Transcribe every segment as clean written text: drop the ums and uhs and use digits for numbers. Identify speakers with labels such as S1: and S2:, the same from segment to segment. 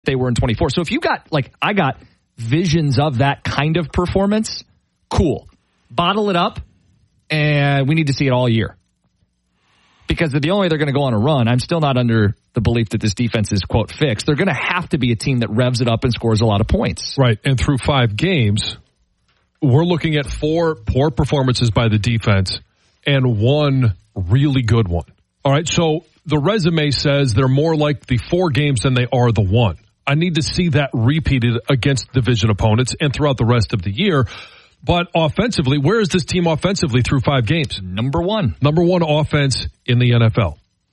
S1: they were in 24. So if you got, like, I got visions of that kind of performance, cool. Bottle it up, and we need to see it all year. Because the only way they're going to go on a run, I'm still not under the belief that this defense is, quote, fixed. They're going to have to be a team that revs it up and scores a lot of points.
S2: Right, and through 5 games, we're looking at 4 poor performances by the defense and 1 really good one. All right, so the resume says they're more like the 4 games than they are the 1. I need to see that repeated against division opponents and throughout the rest of the year. But offensively, where is this team offensively through 5 games?
S1: Number 1.
S2: Number 1 offense in the NFL.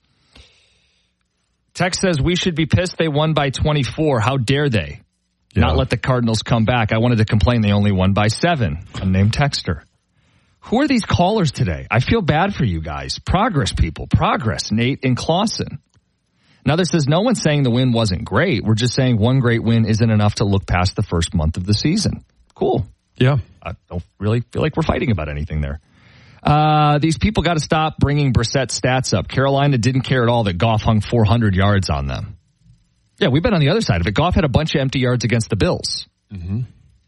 S1: Tex says we should be pissed they won by 24. How dare they not let the Cardinals come back? I wanted to complain they only won by 7. Unnamed texter. Who are these callers today? I feel bad for you guys. Progress, people. Progress. Nate and Clausen. Another says no one's saying the win wasn't great. We're just saying one great win isn't enough to look past the first month of the season. Cool.
S2: Yeah.
S1: I don't really feel like we're fighting about anything there. These people got to stop bringing Brissett's stats up. Carolina didn't care at all that Goff hung 400 yards on them. Yeah, we've been on the other side of it. Goff had a bunch of empty yards against the Bills.
S2: Mm-hmm.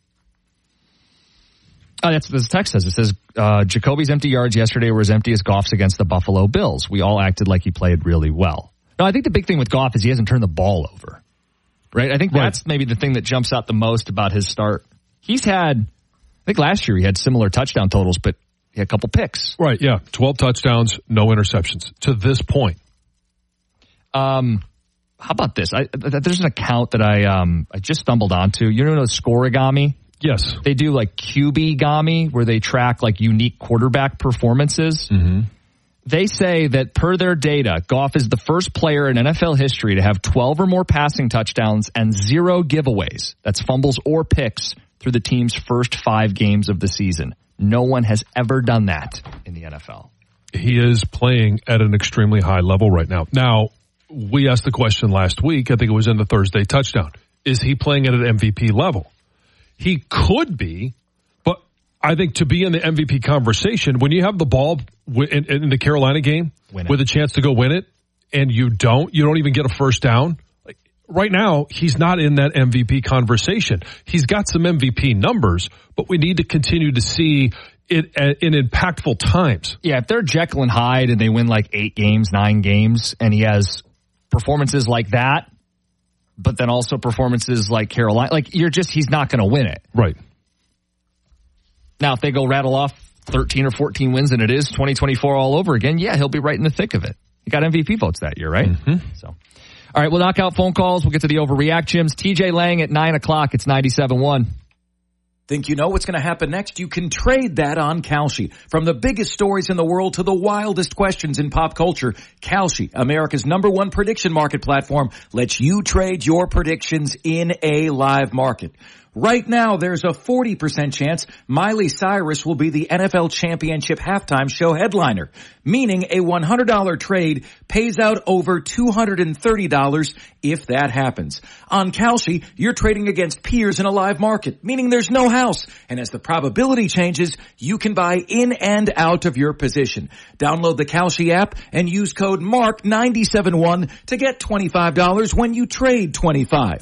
S1: Oh, that's what this text says. It says, Jacoby's empty yards yesterday were as empty as Goff's against the Buffalo Bills. We all acted like he played really well. No, I think the big thing with Goff is he hasn't turned the ball over. Right? I think that's maybe the thing that jumps out the most about his start. He's had, I think last year he had similar touchdown totals, but he had a couple picks.
S2: Right, yeah. 12 touchdowns, no interceptions to this point.
S1: How about this? There's an account that I just stumbled onto. You know Scorigami?
S2: Yes.
S1: They do like QB-gami, where they track like unique quarterback performances.
S2: Mm-hmm.
S1: They say that per their data, Goff is the first player in NFL history to have 12 or more passing touchdowns and 0 giveaways. That's fumbles or picks through the team's first 5 games of the season. No one has ever done that in the NFL.
S2: He is playing at an extremely high level right now. Now, we asked the question last week, I think it was in the Thursday touchdown. Is he playing at an MVP level? He could be, but I think to be in the MVP conversation, when you have the ball in the Carolina game with a chance to go win it, and you don't even get a first down. Like, right now, he's not in that MVP conversation. He's got some MVP numbers, but we need to continue to see it in impactful times.
S1: Yeah, if they're Jekyll and Hyde and they win like 8 games, 9 games, and he has performances like that, but then also performances like Carolina, like he's not going to win it.
S2: Right.
S1: Now, if they go rattle off 13 or 14 wins and it is 2024 all over again, yeah, he'll be right in the thick of it. He got MVP votes that year, right?
S2: Mm-hmm.
S1: So, all right, we'll knock out phone calls. We'll get to the Overreact Gyms. TJ Lang at 9 o'clock. It's 97.1.
S3: Think you know what's going to happen next? You can trade that on Kalshi. From the biggest stories in the world to the wildest questions in pop culture, Kalshi, America's #1 prediction market platform, lets you trade your predictions in a live market. Right now, there's a 40% chance Miley Cyrus will be the NFL Championship halftime show headliner, meaning a $100 trade pays out over $230 if that happens. On Kalshi, you're trading against peers in a live market, meaning there's no house. And as the probability changes, you can buy in and out of your position. Download the Kalshi app and use code MARK971 to get $25 when you trade $25.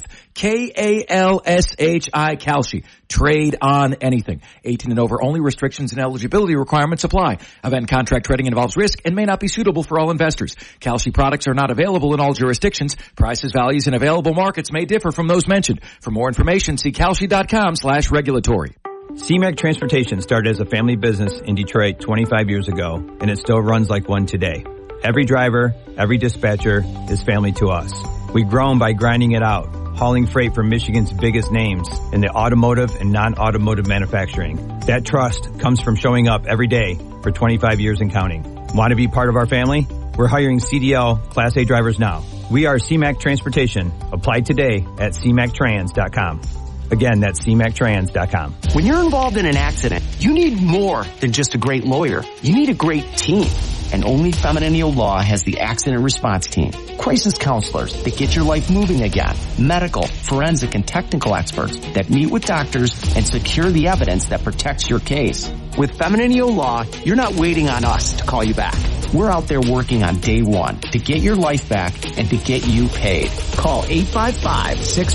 S3: Kalshi, Kalshi. Trade on anything. 18 and over only. Restrictions and eligibility requirements apply. Event contract trading involves risk and may not be suitable for all investors. Kalshi products are not available in all jurisdictions. Prices, values, and available markets may differ from those mentioned. For more information, see Kalshi.com/regulatory.
S4: CMAC Transportation started as a family business in Detroit 25 years ago, and it still runs like one today. Every driver, every dispatcher is family to us. We've grown by grinding it out, hauling freight for Michigan's biggest names in the automotive and non-automotive manufacturing. That trust comes from showing up every day for 25 years and counting. Want to be part of our family? We're hiring CDL Class A drivers now. We are CMAC Transportation. Apply today at cmactrans.com. Again, that's cmactrans.com.
S5: When you're involved in an accident, you need more than just a great lawyer. You need a great team. And only Feminine Law has the accident response team. Crisis counselors that get your life moving again. Medical, forensic, and technical experts that meet with doctors and secure the evidence that protects your case. With Feminine Law, you're not waiting on us to call you back. We're out there working on day one to get your life back and to get you paid. Call 855-6